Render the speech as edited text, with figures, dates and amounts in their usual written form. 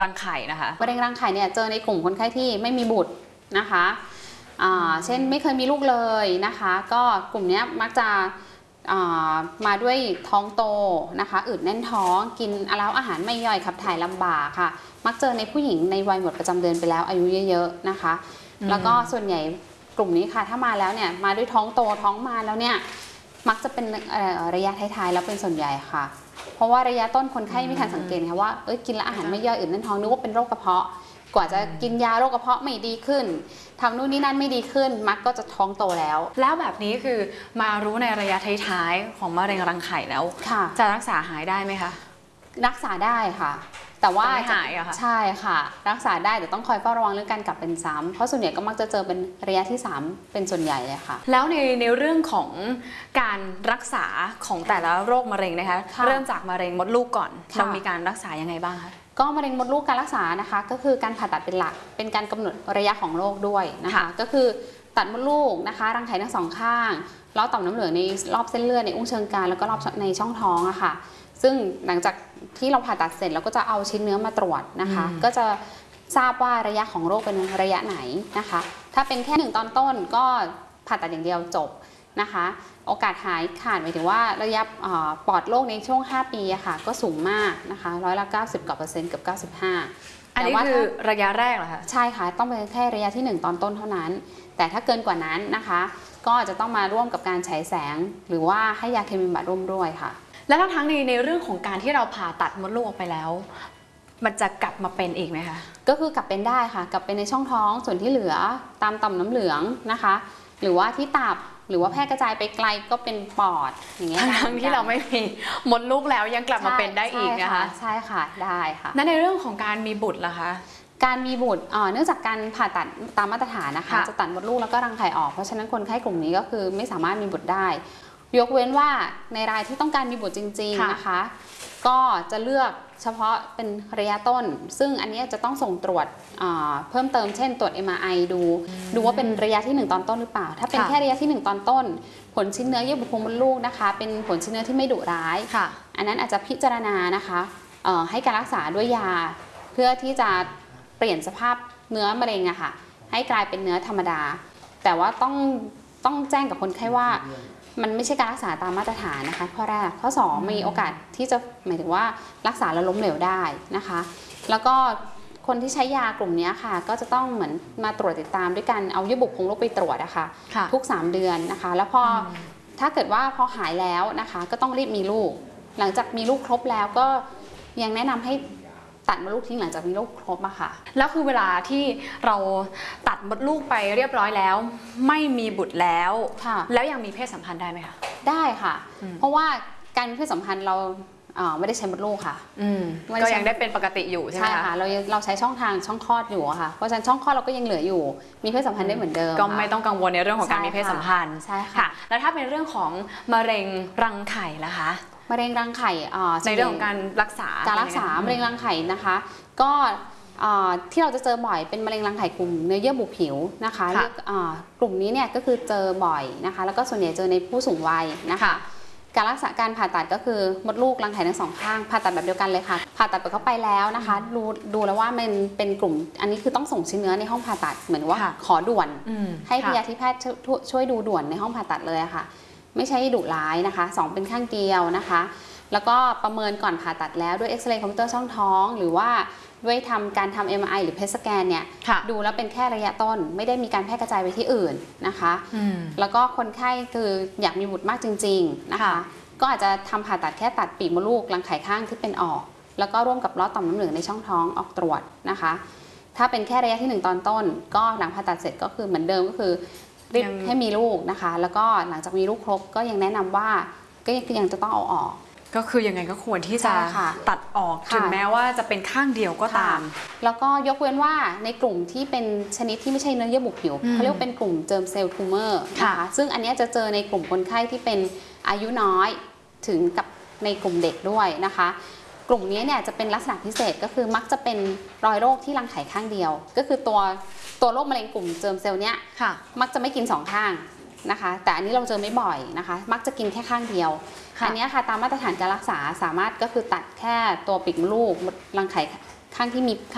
รังไข่นะคะมะเร็งรังไข่เนี่ยเจอในกลุ่มคนไข้ที่ไม่มีบุตรนะคะเช่นไม่เคยมีลูกเลยนะคะก็กลุ่มนี้มักจะมาด้วยท้องโตนะคะอืดแน่นท้องกินแล้วอาหารไม่ย่อยขับถ่ายลำบากค่ะมักเจอในผู้หญิงในวัยหมดประจำเดือนไปแล้วอายุเยอะๆนะคะแล้วก็ส่วนใหญ่กลุ่มนี้ค่ะถ้ามาแล้วเนี่ยมาด้วยท้องโตท้องมาแล้วเนี่ยมักจะเป็นระยะท้ายๆแล้วเป็นส่วนใหญ่ค่ะเพราะว่าระยะต้นคนไข้ไม่ทันสังเกตค่ะว่ากินแล้วอาหารไม่ย่อยอืดแน่นท้องนึกว่าเป็นโรคกระเพาะกว่าจะกินยาโรคกระเพาะไม่ดีขึ้นทำนู่นนี่นั่นไม่ดีขึ้นมักก็จะท้องโตแล้วแบบนี้คือมารู้ในระยะท้ายๆของมะเร็งรังไข่แล้วจะรักษาหายได้ไหมคะรักษาได้ค่ะแต่ว่าไม่หายอะค่ะใช่ค่ะรักษาได้แต่ต้องคอยเฝ้าระวังเรื่องการกลับเป็นซ้ำเพราะส่วนใหญ่ก็มักจะเจอเป็นระยะที่3เป็นส่วนใหญ่เลยค่ะแล้วในเรื่องของการรักษาของแต่ละโรคมะเร็งนะคะเริ่มจากมะเร็งมดลูกก่อนเรามีการรักษายังไงบ้างคะก็มะเร็งมดลูกการรักษานะคะก็คือการผ่าตัดเป็นหลักเป็นการกำหนดระยะของโรคด้วยนะคะก็คือตัดมดลูกนะคะรังไข่ทั้ง2ข้างแล้วต่อมน้ำเหลืองในรอบเส้นเลือดในอุ้งเชิงกรานแล้วก็รอบในช่องท้องอะค่ะซึ่งหลังจากที่เราผ่าตัดเสร็จเราก็จะเอาชิ้นเนื้อมาตรวจนะคะก็จะทราบว่าระยะของโรคเป็นระยะไหนนะคะถ้าเป็นแค่1ตอนต้นก็ผ่าตัดอย่างเดียวจบนะคะโอกาสหายขาดหมายถึงว่าระยะปลอดโรคในช่วง5ปีอะค่ะก็สูงมากนะคะ90%กว่าเปอร์เซ็นต์เกือบ95% อันนี้คือระยะแรกเหรอคะใช่ค่ะต้องเป็นแค่ระยะที่1ตอนต้นเท่านั้นแต่ถ้าเกินกว่านั้นนะคะก็จะต้องมาร่วมกับการฉายแสงหรือว่าให้ยาเคมีบำบัดร่วมด้วยค่ะแล้วทั้งในเรื่องของการที่เราผ่าตัดมดลูกออกไปแล้วมันจะกลับมาเป็นอีกไหมคะก็คือกลับเป็นได้ค่ะกลับเป็นในช่องท้องส่วนที่เหลือตามต่อมน้ำเหลืองนะคะหรือว่าที่ตับหรือว่าแพร่กระจายไปไกลก็เป็นปอดอย่างเงี้ยทั้งที่เราไม่มีมดลูกแล้วยังกลับมาเป็นได้อีกนะคะใช่ค่ะได้ค่ะและในเรื่องของการมีบุตรล่ะคะการมีบุตรเนื่องจากการผ่าตัดตามมาตรฐานนะคะจะตัดมดลูกแล้วก็รังไข่ออกเพราะฉะนั้นคนไข้กลุ่มนี้ก็คือไม่สามารถมีบุตรได้ยกเว้นว่าในรายที่ต้องการมีบุตรจริงๆนะคะก็จะเลือกเฉพาะเป็นระยะต้นซึ่งอันนี้จะต้องส่งตรวจเพิ่มเติมเช่นตรวจ MRI ดูว่าเป็นระยะที่1ตอนต้นหรือเปล่าถ้าเป็นแค่ระยะที่1ตอนต้นผลชิ้นเนื้อเยื่อบุโพรงมดลูกนะคะเป็นผลชิ้นเนื้อที่ไม่ดุร้ายอันนั้นอาจจะพิจารณานะคะให้การรักษาด้วยยาเพื่อที่จะเปลี่ยนสภาพเนื้อมะเร็งอะค่ะให้กลายเป็นเนื้อธรรมดาแต่ว่าต้องแจ้งกับคนไข้ว่ามันไม่ใช่การรักษาตามมาตรฐานนะคะข้อแรกข้อ2มีโอกาสที่จะหมายถึงว่ารักษาแล้วล้มเหลวได้นะคะแล้วก็คนที่ใช้ยากลุ่มนี้ค่ะก็จะต้องเหมือนมาตรวจติดตามด้วยการเอาเยื่อบุโพรงลูกไปตรวจนะคะทุก3เดือนนะคะแล้วพอถ้าเกิดว่าพอหายแล้วนะคะก็ต้องรีบมีลูกหลังจากมีลูกครบแล้วก็ยังแนะนำให้ตัดมดลูกทิ้งหลังจากมีลูกครบอะค่ะแล้วคือเวลาที่เราตัดมดลูกไปเรียบร้อยแล้วไม่มีบุตรแล้วแล้วยังมีเพศสัมพันธ์ได้ไหมคะได้ค่ะเพราะว่าการมีเพศสัมพันธ์เราไม่ได้ใช้มดลูกค่ะก็ยังได้เป็นปกติอยู่ใช่ไหมคะใช่ค่ะเราใช้ช่องคลอดอยู่ค่ะเพราะฉะนั้นช่องคลอดเราก็ยังเหลืออยู่มีเพศสัมพันธ์ได้เหมือนเดิมก็ไม่ต้องกังวลในเรื่องของการมีเพศสัมพันธ์ใช่ค่ะแล้วถ้าเป็นเรื่องของมะเร็งรังไข่ล่ะคะมะเร็งรังไข่ในเรื่องของการรักษามะเร็งรังไข่นะคะก็ที่เราจะเจอบ่อยเป็นมะเร็งรังไข่กลุ่มเนื้อเยื่อบุผิวนะคะกลุ่มนี้เนี่ยก็คือเจอบ่อยนะคะแล้วก็ส่วนใหญ่เจอในผู้สูงวัยนะคะการรักษาการผ่าตัดก็คือมดลูกรังไข่ทั้ง2ข้างผ่าตัดแบบเดียวกันเลยค่ะผ่าตัดไปเข้าไปแล้วนะคะดูแล้วว่ามันเป็นกลุ่มอันนี้คือต้องส่งชิ้นเนื้อในห้องผ่าตัดเหมือนว่าขอด่วนให้พยาธิแพทย์ช่วยดูด่วนในห้องผ่าตัดเลยค่ะไม่ใช่ดุร้ายนะคะ2เป็นข้างเดียวนะคะแล้วก็ประเมินก่อนผ่าตัดแล้วด้วยเอ็กซเรย์คอมพิวเตอร์ช่องท้องหรือว่าด้วยการทำ MRI หรือเพสแกนเนี่ยดูแล้วเป็นแค่ระยะต้นไม่ได้มีการแพร่กระจายไปที่อื่นนะคะแล้วก็คนไข้คืออยากมีบุตรมากจริงๆนะคะก็อาจจะทำผ่าตัดแค่ตัดปีกมดลูกรังไข่ข้างที่เป็นออกแล้วก็ร่วมกับลอดต่อมน้ำเหลืองในช่องท้องออกตรวจนะคะถ้าเป็นแค่ระยะที่1ตอนต้นก็หลังผ่าตัดเสร็จก็คือเหมือนเดิมก็คือรีบให้มีลูกนะคะแล้วก็หลังจากมีลูกครบก็ยังแนะนำว่าก็ยังจะต้องเอาออกก็คือยังไงก็ควรที่จะตัดออกถึงแม้ว่าจะเป็นข้างเดียวก็ตามแล้วก็ยกเว้นว่าในกลุ่มที่เป็นชนิดที่ไม่ใช่เนื้อเยื่อบุผิวเขาเรียกเป็นกลุ่มเจิมเซลล์ทูเมอร์นะคะซึ่งอันนี้จะเจอในกลุ่มคนไข้ที่เป็นอายุน้อยถึงกับในกลุ่มเด็กด้วยนะคะกลุ่มนี้เนี่ยจะเป็นลักษณะพิเศษก็คือมักจะเป็นรอยโรคที่รังไข่ข้างเดียวก็คือตัวโรคมะเร็งกลุ่มเจิมเซลล์เนี้ยมักจะไม่กิน2ข้างนะคะแต่อันนี้เราเจอไม่บ่อยนะคะมักจะกินแค่ข้างเดียวอันนี้ค่ะตามมาตรฐานการรักษาสามารถก็คือตัดแค่ตัวปีกมดลูกรังไข่ข้างที่มี